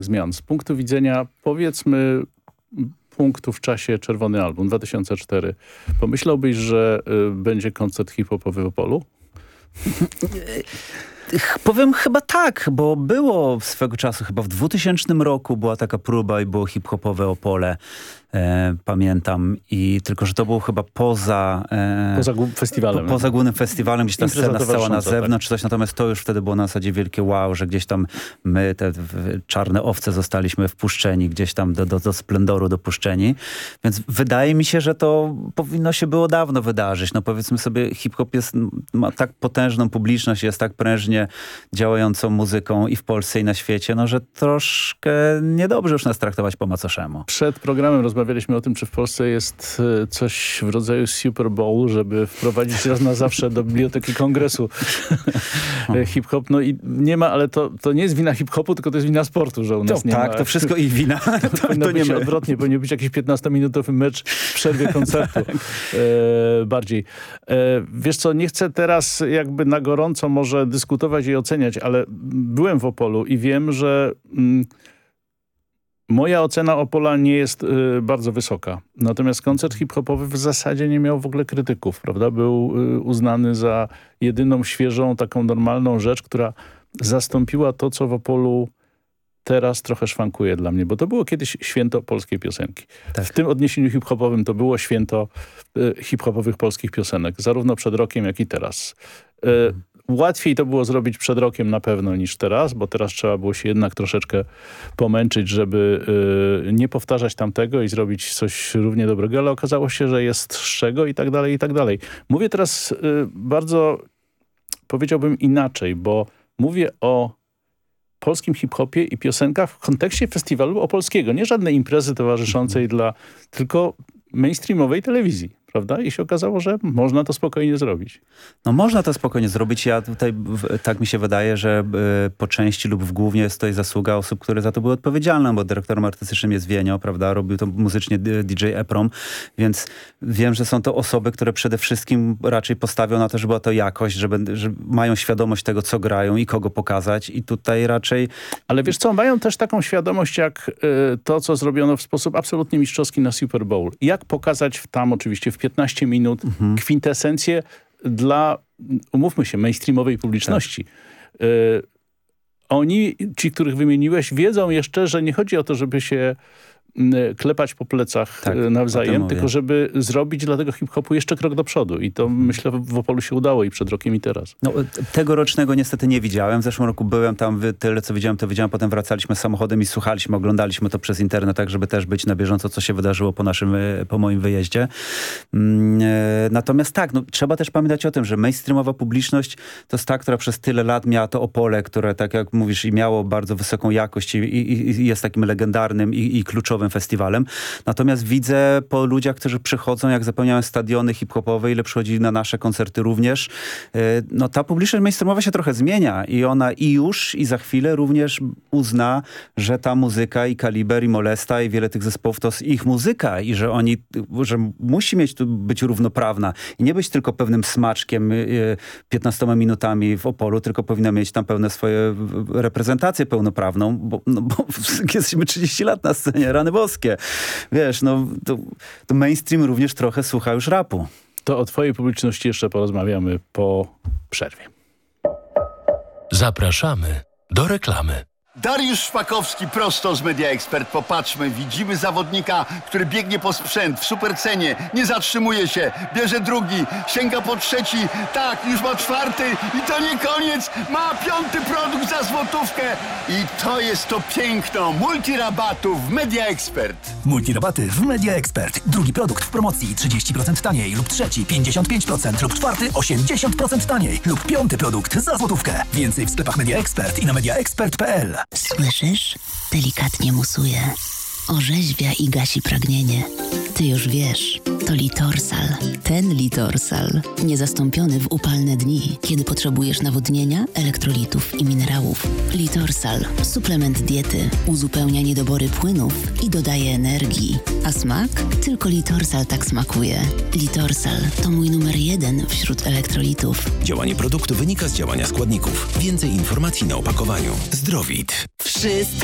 zmian. Z punktu widzenia, powiedzmy, punktu w czasie Czerwony Album 2004. Pomyślałbyś, że będzie koncert hip-hopowy w Opolu? Powiem chyba tak, bo było swego czasu, chyba w 2000 roku była taka próba i było hip-hopowe Opole. Pamiętam. I tylko, że to było chyba poza festiwalem. Poza głównym festiwalem, gdzieś ta scena stała na zewnątrz, tak. coś. Natomiast to już wtedy było na zasadzie wielkie wow, że gdzieś tam my, te czarne owce, zostaliśmy wpuszczeni gdzieś tam do splendoru dopuszczeni. Więc wydaje mi się, że to powinno się było dawno wydarzyć. No powiedzmy sobie, hip-hop ma tak potężną publiczność, jest tak prężnie działającą muzyką i w Polsce, i na świecie, no że troszkę niedobrze już nas traktować po macoszemu. Przed programem rozmawialiśmy o tym, czy w Polsce jest coś w rodzaju Super Bowl, żeby wprowadzić raz na zawsze do Biblioteki Kongresu hip-hop. No i nie ma, ale to nie jest wina hip-hopu, tylko to jest wina sportu, że u nas nie ma. Tak, to wszystko ich wina. To powinno być odwrotnie, powinien być jakiś 15-minutowy mecz w przerwie koncertu. Bardziej. Wiesz co, nie chcę teraz jakby na gorąco może dyskutować i oceniać, ale byłem w Opolu i wiem, że moja ocena Opola nie jest bardzo wysoka. Natomiast koncert hip-hopowy w zasadzie nie miał w ogóle krytyków, prawda? Był uznany za jedyną świeżą, taką normalną rzecz, która zastąpiła to, co w Opolu teraz trochę szwankuje dla mnie, bo to było kiedyś święto polskiej piosenki. Tak. W tym odniesieniu hip-hopowym to było święto hip-hopowych polskich piosenek, zarówno przed rokiem, jak i teraz. Łatwiej to było zrobić przed rokiem na pewno niż teraz, bo teraz trzeba było się jednak troszeczkę pomęczyć, żeby nie powtarzać tamtego i zrobić coś równie dobrego, ale okazało się, że jest z czego i tak dalej, i tak dalej. Mówię teraz bardzo, powiedziałbym inaczej, bo mówię o polskim hip-hopie i piosenkach w kontekście festiwalu opolskiego. Nie żadnej imprezy towarzyszącej tylko mainstreamowej telewizji, prawda? I się okazało, że można to spokojnie zrobić. No można to spokojnie zrobić. Ja tutaj, tak mi się wydaje, że po części lub w głównie jest tutaj zasługa osób, które za to były odpowiedzialne, bo dyrektorem artystycznym jest Wienio, prawda? Robił to muzycznie DJ Eprom, więc wiem, że są to osoby, które przede wszystkim raczej postawią na to, że była to jakość, że mają świadomość tego, co grają i kogo pokazać i tutaj raczej... Ale wiesz co, mają też taką świadomość, jak to, co zrobiono w sposób absolutnie mistrzowski na Super Bowl. Jak pokazać tam oczywiście w 15 minut kwintesencję dla, umówmy się, mainstreamowej publiczności. Tak. Oni, ci, których wymieniłeś, wiedzą jeszcze, że nie chodzi o to, żeby się klepać po plecach nawzajem, tylko żeby zrobić dla tego hip-hopu jeszcze krok do przodu. I to myślę w Opolu się udało i przed rokiem i teraz. No, tegorocznego niestety nie widziałem. W zeszłym roku byłem tam, tyle co widziałem, to widziałem. Potem wracaliśmy samochodem i słuchaliśmy, oglądaliśmy to przez internet, tak żeby też być na bieżąco, co się wydarzyło po moim wyjeździe. Natomiast tak, no, trzeba też pamiętać o tym, że mainstreamowa publiczność to jest ta, która przez tyle lat miała to Opole, które, tak jak mówisz, i miało bardzo wysoką jakość i jest takim legendarnym i kluczowym festiwalem. Natomiast widzę po ludziach, którzy przychodzą, jak zapełniają stadiony hip-hopowe, ile przychodzi na nasze koncerty również, no ta publiczność mainstreamowa się trochę zmienia i ona i za chwilę również uzna, że ta muzyka i Kaliber, i Molesta, i wiele tych zespołów to jest ich muzyka i że musi być równoprawna i nie być tylko pewnym smaczkiem 15 minutami w Opolu, tylko powinna mieć tam pełne swoje reprezentację pełnoprawną, bo jesteśmy 30 lat na scenie, rany boskie. Wiesz, no to mainstream również trochę słucha już rapu. To o twojej publiczności jeszcze porozmawiamy po przerwie. Zapraszamy do reklamy. Dariusz Szpakowski prosto z Media Expert. Popatrzmy, widzimy zawodnika, który biegnie po sprzęt w supercenie, nie zatrzymuje się, bierze drugi, sięga po trzeci, tak, już ma czwarty i to nie koniec, ma piąty produkt za złotówkę i to jest to piękno multirabatów w Media Expert. Multirabaty w Media Expert. Drugi produkt w promocji 30% taniej lub trzeci 55% lub czwarty 80% taniej lub piąty produkt za złotówkę. Więcej w sklepach Media Expert i na mediaexpert.pl. Słyszysz? Delikatnie musuje. Orzeźwia i gasi pragnienie. Ty już wiesz, to Litorsal. Ten Litorsal. Niezastąpiony w upalne dni, kiedy potrzebujesz nawodnienia, elektrolitów i minerałów. Litorsal. Suplement diety. Uzupełnia niedobory płynów i dodaje energii. A smak? Tylko Litorsal tak smakuje. Litorsal to mój numer 1 wśród elektrolitów. Działanie produktu wynika z działania składników. Więcej informacji na opakowaniu. Zdrowit. Wszyscy